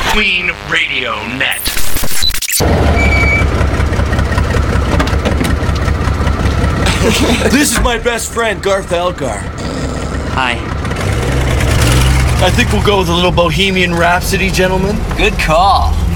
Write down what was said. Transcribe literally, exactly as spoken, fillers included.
Queen Radio Net. This is my best friend, Garth Algar. Hi. I think we'll go with a little Bohemian Rhapsody, gentlemen. Good call.